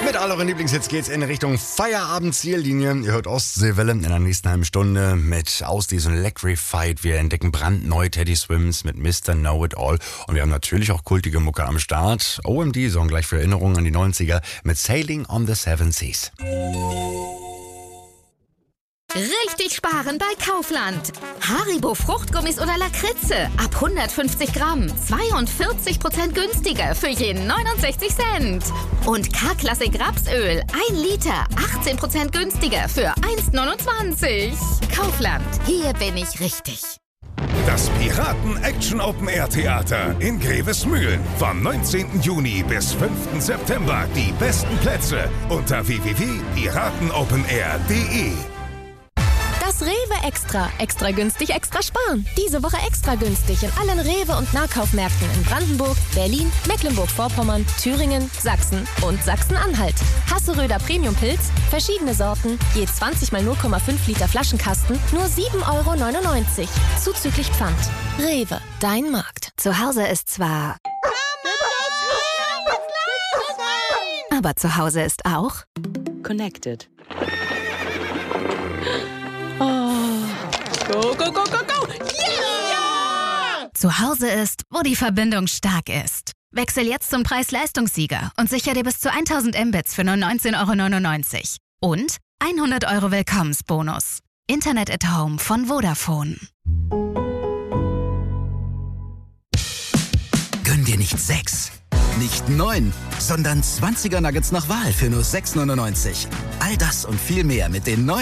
Mit all euren Lieblingshits geht's in Richtung Feierabend-Ziellinie. Ihr hört Ostseewelle in der nächsten halben Stunde mit Ausdies und Electrified. Wir entdecken brandneu Teddy Swims mit Mr. Know-It-All. Und wir haben natürlich auch kultige Mucke am Start. OMD, Song gleich für Erinnerungen an die 90er mit Sailing on the Seven Seas. Richtig sparen bei Kaufland. Haribo Fruchtgummis oder Lakritze ab 150 Gramm 42% günstiger für jeden 69 Cent. Und K-Klassik Rapsöl 1 Liter 18% günstiger für 1,29. Kaufland, hier bin ich richtig. Das Piraten-Action-Open-Air-Theater in Grevesmühlen. Vom 19. Juni bis 5. September die besten Plätze unter www.piratenopenair.de. Das Rewe Extra. Extra günstig, extra sparen. Diese Woche extra günstig in allen Rewe- und Nahkaufmärkten in Brandenburg, Berlin, Mecklenburg-Vorpommern, Thüringen, Sachsen und Sachsen-Anhalt. Hasseröder Premium-Pilz, verschiedene Sorten, je 20 mal 0,5 Liter Flaschenkasten, nur 7,99 €. Zuzüglich Pfand. Rewe, dein Markt. Zu Hause ist zwar... Aber zu Hause ist auch... Connected. Go, go, go, go, go! Yeah! Zu Hause ist, wo die Verbindung stark ist. Wechsel jetzt zum Preis-Leistungssieger und sicher dir bis zu 1000 Mbits für nur 19,99 € und 100 € Willkommensbonus. Internet at Home von Vodafone. Gönn dir nicht 6, nicht 9, sondern 20er Nuggets nach Wahl für nur 6,99 €. All das und viel mehr mit den neuen